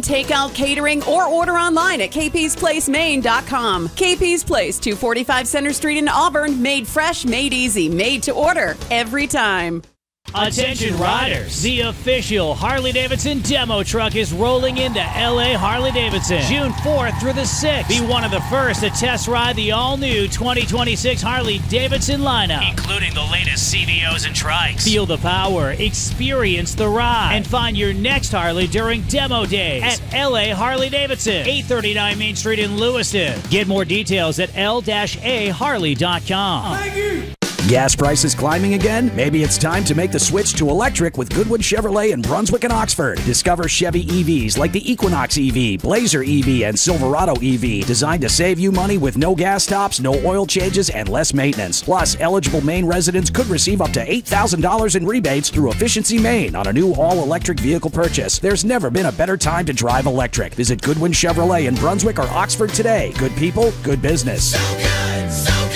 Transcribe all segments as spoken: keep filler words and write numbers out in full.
takeout, catering, or order online at k p's place maine dot com. K P's Place, two forty-five Center Street in Auburn. Made fresh, made easy, made to order every time. Attention riders, the official Harley-Davidson demo truck is rolling into L A Harley-Davidson June fourth through the sixth. Be one of the first to test ride the all-new twenty twenty-six Harley-Davidson lineup, including the latest C V Os and trikes. Feel the power, experience the ride, and find your next Harley during demo days at L A Harley-Davidson, eight thirty-nine Main Street in Lewiston. Get more details at L A Harley dot com. Thank you. Gas prices climbing again? Maybe it's time to make the switch to electric with Goodwin Chevrolet in Brunswick and Oxford. Discover Chevy E Vs like the Equinox E V, Blazer E V, and Silverado E V, designed to save you money with no gas stops, no oil changes, and less maintenance. Plus, eligible Maine residents could receive up to eight thousand dollars in rebates through Efficiency Maine on a new all-electric vehicle purchase. There's never been a better time to drive electric. Visit Goodwin Chevrolet in Brunswick or Oxford today. Good people, good business. So good, so good.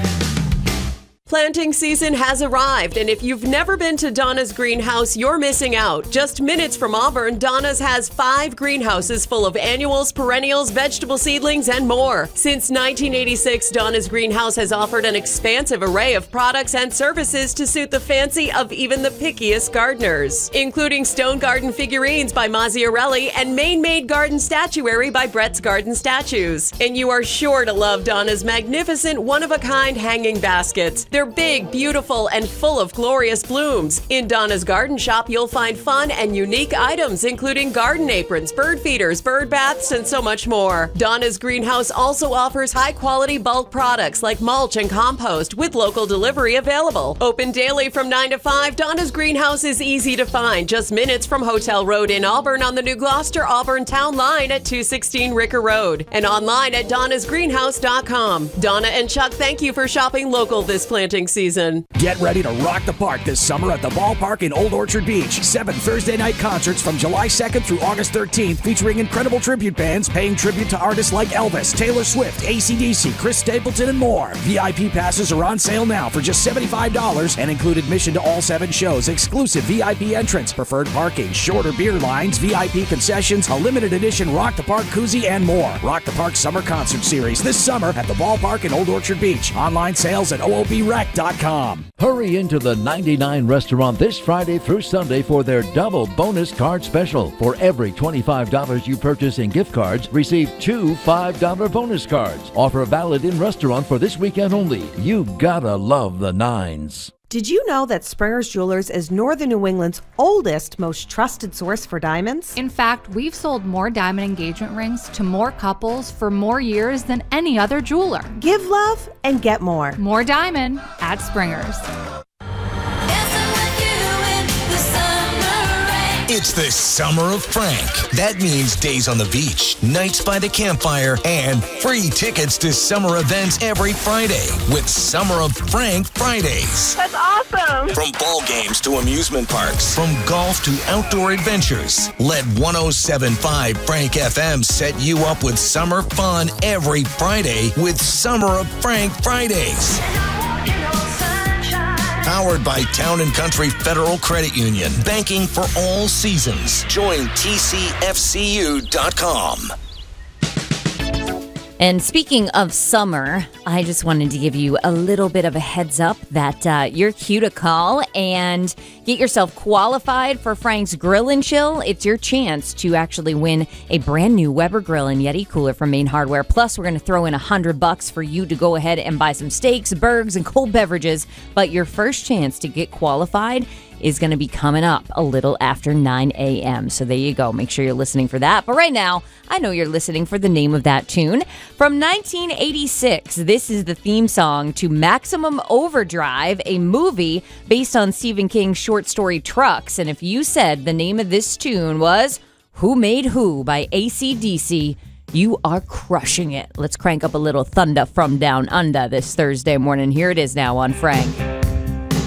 Planting season has arrived, and if you've never been to Donna's Greenhouse, you're missing out. Just minutes from Auburn, Donna's has five greenhouses full of annuals, perennials, vegetable seedlings, and more. Since nineteen eighty-six, Donna's Greenhouse has offered an expansive array of products and services to suit the fancy of even the pickiest gardeners, including stone garden figurines by Mazziarelli and Maine-made garden statuary by Brett's Garden Statues. And you are sure to love Donna's magnificent one-of-a-kind hanging baskets. They're big, beautiful, and full of glorious blooms. In Donna's Garden Shop, you'll find fun and unique items, including garden aprons, bird feeders, bird baths, and so much more. Donna's Greenhouse also offers high-quality bulk products like mulch and compost, with local delivery available. Open daily from nine to five, Donna's Greenhouse is easy to find, just minutes from Hotel Road in Auburn on the New Gloucester-Auburn Town Line at two sixteen Ricker Road, and online at donnas greenhouse dot com. Donna and Chuck, thank you for shopping local this planting season. Get ready to rock the park this summer at the ballpark in Old Orchard Beach. Seven Thursday night concerts from July second through August thirteenth, featuring incredible tribute bands paying tribute to artists like Elvis, Taylor Swift, A C D C, Chris Stapleton, and more. V I P passes are on sale now for just seventy-five dollars and include admission to all seven shows, exclusive V I P entrance, preferred parking, shorter beer lines, V I P concessions, a limited edition Rock the Park koozie, and more. Rock the Park Summer Concert Series this summer at the ballpark in Old Orchard Beach. Online sales at O O B rec dot com. Hurry into the ninety-nine restaurant this Friday through Sunday for their double bonus card special. For every twenty-five dollars you purchase in gift cards, receive two five dollar bonus cards. Offer valid in restaurant for this weekend only. You gotta love the nines. Did you know that Springer's Jewelers is Northern New England's oldest, most trusted source for diamonds? In fact, we've sold more diamond engagement rings to more couples for more years than any other jeweler. Give love and get more. More diamond at Springer's. It's the summer of Frank. That means days on the beach, nights by the campfire, and free tickets to summer events every Friday with Summer of Frank Fridays. That's awesome. From ball games to amusement parks, from golf to outdoor adventures, let one oh seven point five Frank F M set you up with summer fun every Friday with Summer of Frank Fridays. Powered by Town and Country Federal Credit Union. Banking for all seasons. Join T C F C U dot com. And speaking of summer, I just wanted to give you a little bit of a heads up that uh, you're cue to call and get yourself qualified for Frank's Grill and Chill. It's your chance to actually win a brand new Weber Grill and Yeti cooler from Maine Hardware. Plus, we're going to throw in a hundred bucks for you to go ahead and buy some steaks, burgers, and cold beverages. But your first chance to get qualified is going to be coming up a little after nine a.m. So there you go. Make sure you're listening for that. But right now, I know you're listening for the name of that tune. From nineteen eighty-six, this is the theme song to Maximum Overdrive, a movie based on Stephen King's short story Trucks. And if you said the name of this tune was Who Made Who by A C D C, you are crushing it. Let's crank up a little thunder from down under this Thursday morning. Here it is now on Frank.